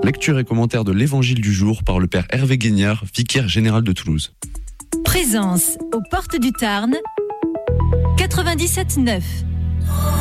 Lecture et commentaire de l'évangile du jour par le père Hervé Guignard, vicaire général de Toulouse. Présence aux portes du Tarn, 97.9.